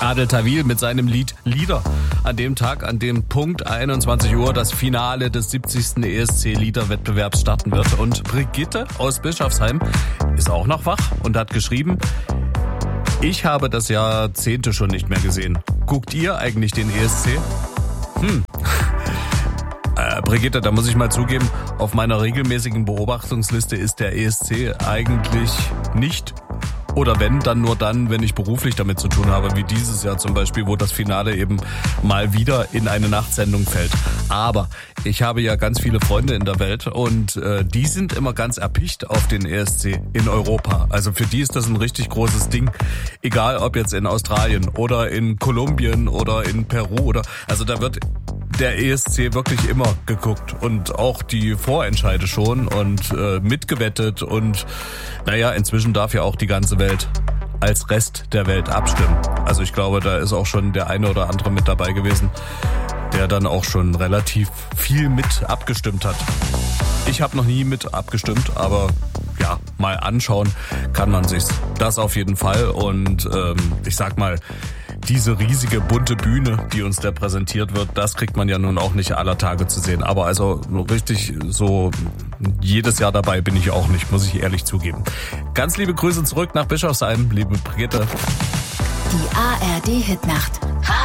Adel Tawil mit seinem Lied Lieder. An dem Tag, an dem Punkt 21 Uhr das Finale des 70. ESC-Liederwettbewerbs starten wird. Und Brigitte aus Bischofsheim ist auch noch wach und hat geschrieben: Ich habe das Jahrzehnte schon nicht mehr gesehen. Guckt ihr eigentlich den ESC? Brigitte, da muss ich mal zugeben, auf meiner regelmäßigen Beobachtungsliste ist der ESC eigentlich nicht. Oder wenn, dann nur dann, wenn ich beruflich damit zu tun habe, wie dieses Jahr zum Beispiel, wo das Finale eben mal wieder in eine Nachtsendung fällt. Aber ich habe ja ganz viele Freunde in der Welt und die sind immer ganz erpicht auf den ESC in Europa. Also für die ist das ein richtig großes Ding. Egal ob jetzt in Australien oder in Kolumbien oder in Peru oder, also da wird der ESC wirklich immer geguckt und auch die Vorentscheide schon und mitgewettet und naja, inzwischen darf ja auch die ganze Welt als Rest der Welt abstimmen. Also ich glaube, da ist auch schon der eine oder andere mit dabei gewesen, der dann auch schon relativ viel mit abgestimmt hat. Ich habe noch nie mit abgestimmt, aber ja, mal anschauen kann man sich's. Das auf jeden Fall und ich sag mal, diese riesige bunte Bühne, die uns da präsentiert wird, das kriegt man ja nun auch nicht aller Tage zu sehen. Aber also richtig so jedes Jahr dabei bin ich auch nicht, muss ich ehrlich zugeben. Ganz liebe Grüße zurück nach Bischofsheim, liebe Brigitte. Die ARD Hitnacht.